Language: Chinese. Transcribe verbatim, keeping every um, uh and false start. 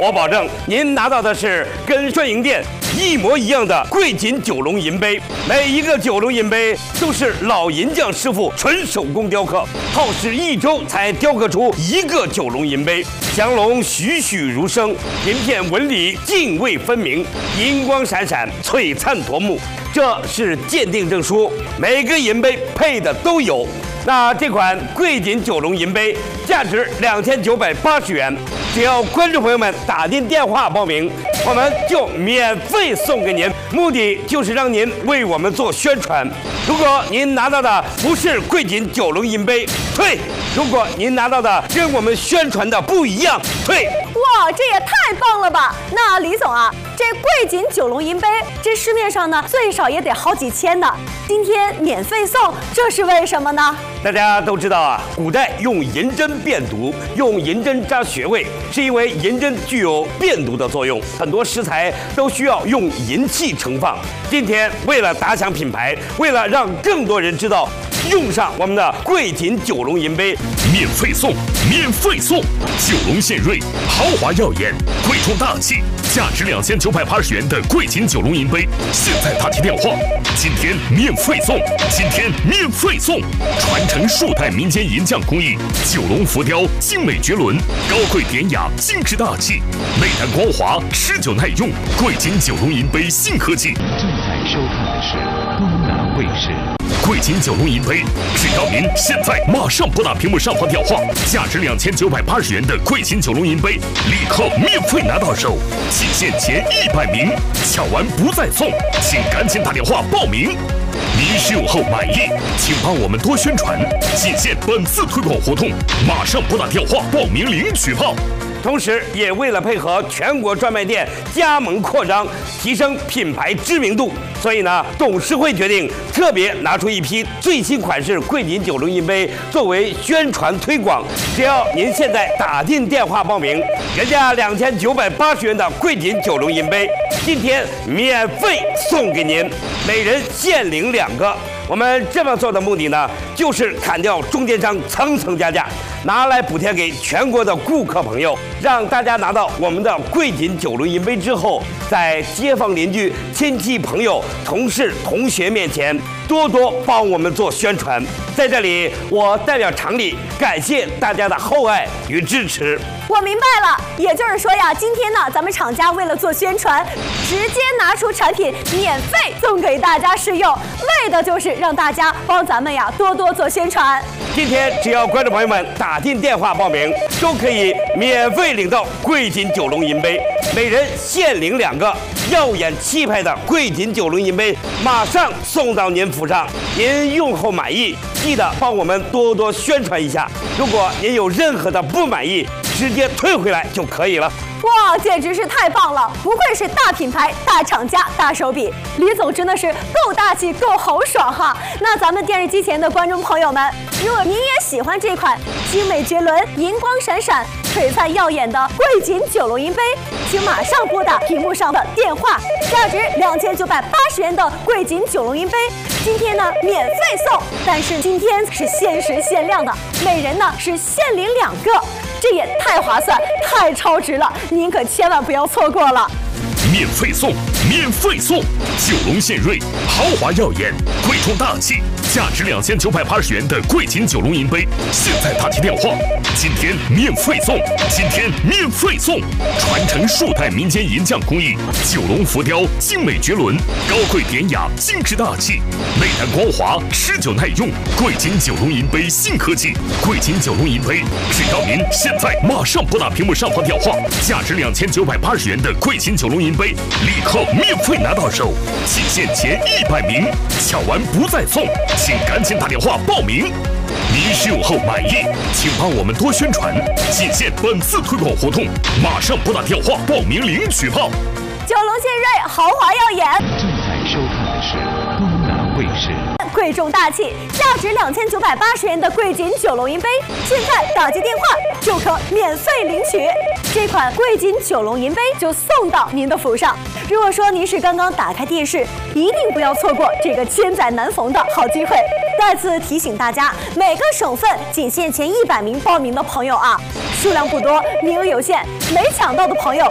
我保证您拿到的是跟专营店一模一样的贵锦九龙银杯。每一个九龙银杯都是老银匠师傅纯手工雕刻，耗时一周才雕刻出一个九龙银杯，降龙栩栩如生，银片纹理泾渭分明，银光闪闪，璀璨夺目。这是鉴定证书，每个银杯配的都有。那这款贵锦九龙银杯价值两千九百八十元，只要观众朋友们打进电话报名，我们就免费送给您。目的就是让您为我们做宣传。如果您拿到的不是贵锦九龙银杯，退；如果您拿到的跟我们宣传的不一样，退。 哇，这也太棒了吧！那李总啊，这贵锦九龙银杯，这市面上呢最少也得好几千呢，今天免费送，这是为什么呢？ 大家都知道啊，古代用银针辨毒，用银针扎穴位，是因为银针具有辨毒的作用，很多食材都需要用银器盛放。今天为了打响品牌，为了让更多人知道，用上我们的贵锦九龙银杯， 免费送，免费送！九龙献瑞，豪华耀眼，贵重大气，价值两千九百八十元的贵锦九龙银杯，现在打提电话，今天免费送，今天免费送！传承数代民间银匠工艺，九龙浮雕精美绝伦，高贵典雅，精致大气，内弹光滑，持久耐用。贵锦九龙银杯新科技。 正在收看的是东南卫视。 贵锦九龙银杯，只要您现在马上拨打屏幕上方电话，价值两千九百八十元的贵锦九龙银杯，立刻免费拿到手，仅限前一百名，抢完不再送，请赶紧打电话报名。您使用后满意，请帮我们多宣传，仅限本次推广活动，马上拨打电话报名领取炮。 同时，也为了配合全国专卖店加盟扩张，提升品牌知名度，所以呢，董事会决定特别拿出一批最新款式贵锦九龙银杯作为宣传推广。只要您现在打进电话报名，原价两千九百八十元的贵锦九龙银杯，今天免费送给您，每人限领两个。我们这么做的目的呢，就是砍掉中间商层层加价，拿来补贴给全国的顾客朋友，让大家拿到我们的贵锦九龙银杯之后，在街坊邻居、亲戚朋友、同事、同学面前多多帮我们做宣传。在这里，我代表厂里感谢大家的厚爱与支持。 我明白了，也就是说呀，今天呢，咱们厂家为了做宣传，直接拿出产品免费送给大家试用，为的就是让大家帮咱们呀多多做宣传。 今天只要观众朋友们打进电话报名，都可以免费领到贵锦九龙银杯，每人限领两个耀眼气派的贵锦九龙银杯，马上送到您府上。您用后满意，记得帮我们多多宣传一下。如果您有任何的不满意，直接退回来就可以了。 哇，简直是太棒了！不愧是大品牌、大厂家、大手笔，李总真的是够大气、够豪爽哈！那咱们电视机前的观众朋友们，如果您也喜欢这款精美绝伦、银光闪闪、璀璨耀眼的贵锦九龙银杯，请马上拨打屏幕上的电话，价值两千九百八十元的贵锦九龙银杯，今天呢免费送，但是今天是限时限量的，每人呢是限领两个。这也太划算、太超值了，您可千万不要错过了。 免费送，免费送！九龙献瑞，豪华耀眼，贵重大气，价值两千九百八十元的贵锦九龙银杯，现在打提电话，今天免费送，今天免费送！传承数代民间银匠工艺，九龙浮雕精美绝伦，高贵典雅，精致大气，内弹光滑，持久耐用。贵锦九龙银杯新科技，贵锦九龙银杯，只要您现在马上拨打屏幕上方电话，价值两千九百八十元的贵锦九龙银杯，立刻免费拿到手，仅限前一百名，抢完不再送，请赶紧打电话报名。您使用后满意，请帮我们多宣传，仅限本次推广活动，马上拨打电话报名领取炮。 九龙献瑞，豪华耀眼。 正在收看的是东南卫视。 贵重大气，价值两千九百八十元的贵锦九龙银杯，现在打接电话就可免费领取。这款贵锦九龙银杯就送到您的府上。如果说您是刚刚打开电视，一定不要错过这个千载难逢的好机会。再次提醒大家，每个省份仅限前一百名报名的朋友啊，数量不多，名额有限，没抢到的朋友